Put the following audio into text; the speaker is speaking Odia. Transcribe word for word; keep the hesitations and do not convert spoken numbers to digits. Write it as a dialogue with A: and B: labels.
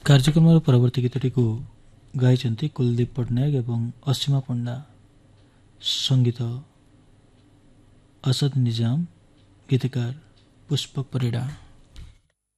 A: କାର୍ଯ୍ୟକ୍ରମର ପରବର୍ତ୍ତୀ ଗୀତଟିକୁ ଗାଇଛନ୍ତି କୁଲଦୀପ ପଟ୍ଟନାୟକ ଏବଂ ଅସୀମା ପଣ୍ଡା, ସଙ୍ଗୀତ ଅସଦ ନିଜାମ, ଗୀତିକାର ପୁଷ୍ପକ ପରିଡ଼ା।